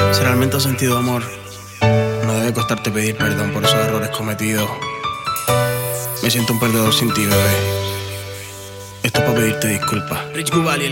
Si realmente has sentido amor, no debe costarte pedir perdón por esos errores cometidos. Me siento un perdedor sin ti, bebé. Esto es para pedirte disculpas.